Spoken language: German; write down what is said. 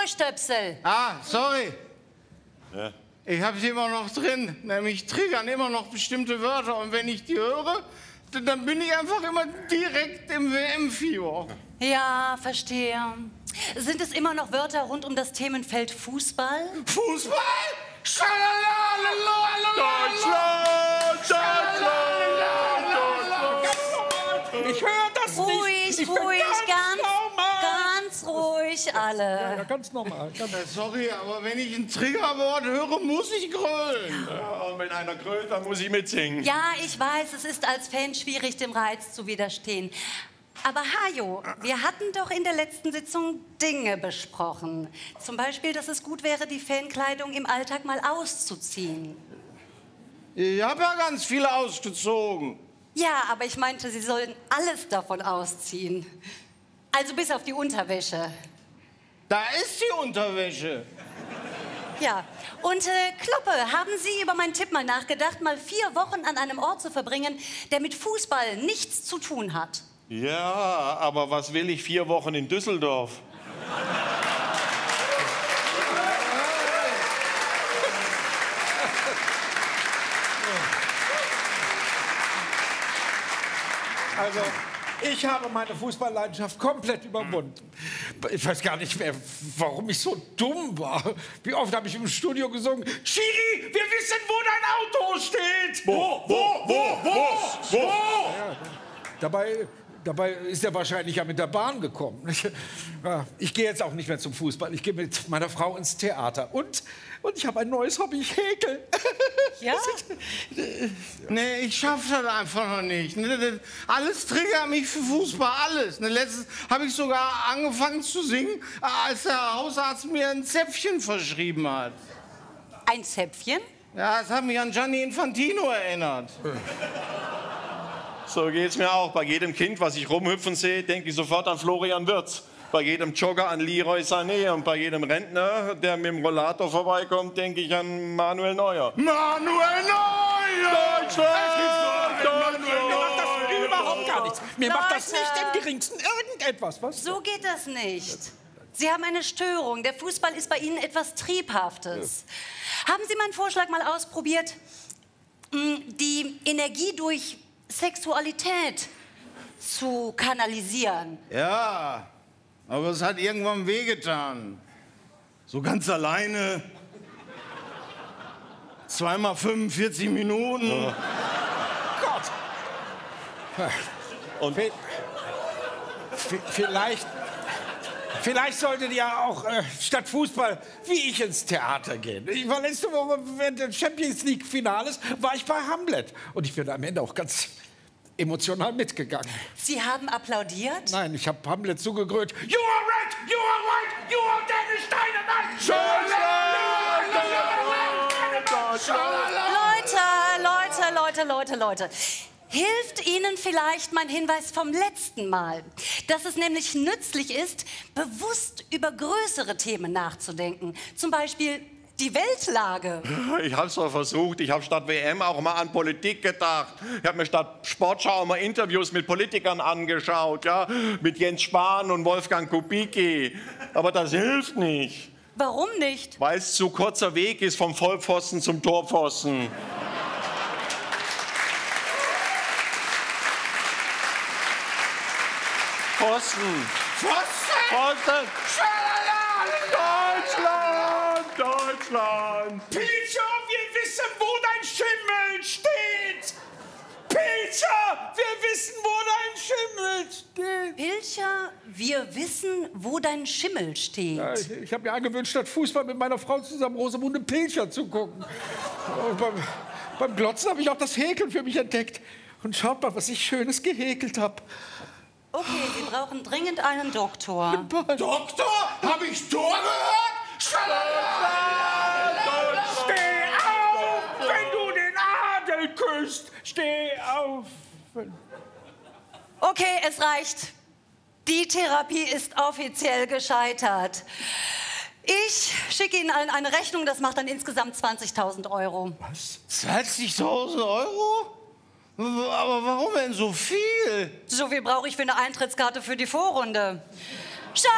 Ohrstöpsel. Ah, sorry. Ja. Ich habe sie immer noch drin. Nämlich triggern immer noch bestimmte Wörter. Und wenn ich die höre, dann bin ich einfach immer direkt im WM-Fieber. Ja, verstehe. Sind es immer noch Wörter rund um das Themenfeld Fußball? Fußball? Schalalala, Ich höre das nicht. Ich bin Ruhig, ganz normal. ganz ruhig alle. Ja, ganz normal. Sorry, aber wenn ich ein Triggerwort höre, muss ich grölen. Ja, und wenn einer grölt, dann muss ich mitsingen. Ja, ich weiß, es ist als Fan schwierig, dem Reiz zu widerstehen. Aber Hajo, wir hatten doch in der letzten Sitzung Dinge besprochen. Zum Beispiel, dass es gut wäre, die Fankleidung im Alltag mal auszuziehen. Ich habe ja ganz viele ausgezogen. Ja, aber ich meinte, Sie sollen alles davon ausziehen. Also bis auf die Unterwäsche. Da ist die Unterwäsche. Ja, und Kloppe, haben Sie über meinen Tipp mal nachgedacht, mal 4 Wochen an einem Ort zu verbringen, der mit Fußball nichts zu tun hat? Ja, aber was will ich 4 Wochen in Düsseldorf? Also, ich habe meine Fußballleidenschaft komplett überwunden. Ich weiß gar nicht mehr, warum ich so dumm war. Wie oft habe ich im Studio gesungen, Schiri, wir wissen, wo dein Auto steht. Wo? Ja, dabei ist er wahrscheinlich ja mit der Bahn gekommen. Ich gehe jetzt auch nicht mehr zum Fußball. Ich gehe mit meiner Frau ins Theater. Und ich habe ein neues Hobby, ich häkel. Ja? Nee, ich schaffe das einfach noch nicht. Alles triggert mich für Fußball, alles. Letztens habe ich sogar angefangen zu singen, als der Hausarzt mir ein Zäpfchen verschrieben hat. Ein Zäpfchen? Ja, das hat mich an Gianni Infantino erinnert. So geht's mir auch. Bei jedem Kind, was ich rumhüpfen sehe, denke ich sofort an Florian Wirtz. Bei jedem Jogger an Leroy Sané und bei jedem Rentner, der mit dem Rollator vorbeikommt, denke ich an Manuel Neuer. Manuel Neuer! Mir macht das überhaupt gar nichts. Mir macht das Leute! nicht im geringsten irgendetwas. Was? So geht das nicht. Sie haben eine Störung. Der Fußball ist bei Ihnen etwas Triebhaftes. Haben Sie meinen Vorschlag mal ausprobiert, die Energie durch Sexualität zu kanalisieren? Ja, aber es hat irgendwann wehgetan. So ganz alleine. 2 mal 45 Minuten. Ja. Gott. Und vielleicht solltet ihr auch statt Fußball wie ich ins Theater gehen. Ich war letzte Woche während des Champions League Finales war ich bei Hamlet und ich bin am Ende auch ganz emotional mitgegangen. Sie haben applaudiert? Nein, ich habe Hamlet zugegrölt. You are right, you are right, you are Dennis Dynamite. Leute. Hilft Ihnen vielleicht mein Hinweis vom letzten Mal, dass es nämlich nützlich ist, bewusst über größere Themen nachzudenken. Zum Beispiel die Weltlage. Ich habe es doch versucht. Ich habe statt WM auch mal an Politik gedacht. Ich habe mir statt Sportschau mal Interviews mit Politikern angeschaut, ja, mit Jens Spahn und Wolfgang Kubicki. Aber das hilft nicht. Warum nicht? Weil es zu kurzer Weg ist vom Vollpfosten zum Torpfosten. Pfosten. Deutschland! Pilcher, wir wissen, wo dein Schimmel steht! Pilcher, wir wissen, wo dein Schimmel steht! Pilcher, wir wissen, wo dein Schimmel steht. Ja, ich habe mir angewöhnt, statt Fußball mit meiner Frau zusammen Rosamunde Pilcher zu gucken. Und beim Glotzen habe ich auch das Häkeln für mich entdeckt. Und schaut mal, was ich Schönes gehäkelt habe. Okay, Sie brauchen dringend einen Doktor. Doktor? Hab ich Tor gehört? Steh auf, wenn du den Adel küsst! Steh auf! Okay, es reicht. Die Therapie ist offiziell gescheitert. Ich schicke Ihnen allen eine Rechnung, das macht dann insgesamt 20.000 Euro. Was? 20.000 Euro? Aber warum denn so viel? So viel brauche ich für eine Eintrittskarte für die Vorrunde.